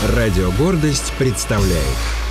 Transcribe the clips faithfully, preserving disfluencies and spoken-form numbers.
Радио «Гордость» представляет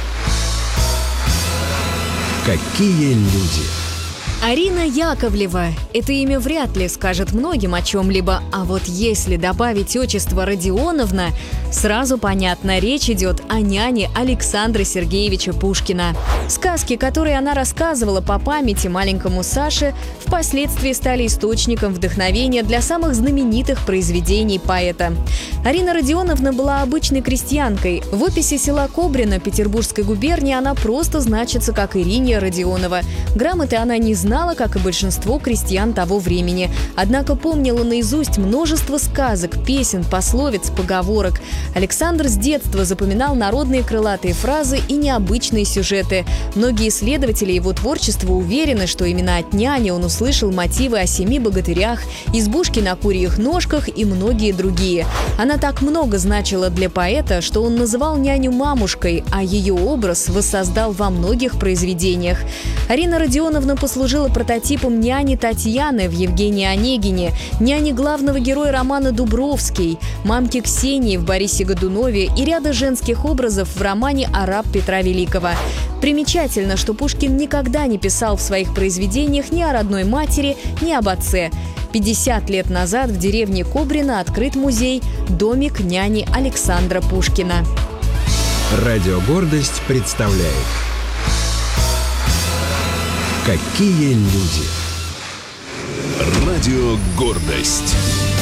«Какие люди». Арина Яковлева. Это имя вряд ли скажет многим о чем-либо, а вот если добавить отчество Родионовна, сразу понятно, речь идет о няне Александра Сергеевича Пушкина. Сказки, которые она рассказывала по памяти маленькому Саше, впоследствии стали источником вдохновения для самых знаменитых произведений поэта. Арина Родионовна была обычной крестьянкой. В описи села Кобрино Петербургской губернии она просто значится как Ириния Родионова. Грамоты она не знала, как и большинство крестьян того времени. Однако помнила наизусть множество сказок, песен, пословиц, поговорок. Александр с детства запоминал народные крылатые фразы и необычные сюжеты. Многие исследователи его творчества уверены, что именно от няни он услышал мотивы о семи богатырях, избушке на курьих ножках и многие другие. Она так много значила для поэта, что он называл няню мамушкой, а ее образ воссоздал во многих произведениях. Арина Родионовна послужила прототипом няни Татьяны в Евгении Онегине, няни главного героя романа Дубровский, мамки Ксении в Борисе Годунове и ряда женских образов в романе «Араб» Петра Великого. Примечательно, что Пушкин никогда не писал в своих произведениях ни о родной матери, ни об отце. пятьдесят лет назад в деревне Кобрино открыт музей «Домик няни Александра Пушкина». Радио «Гордость» представляет «Какие люди». Радио «Гордость».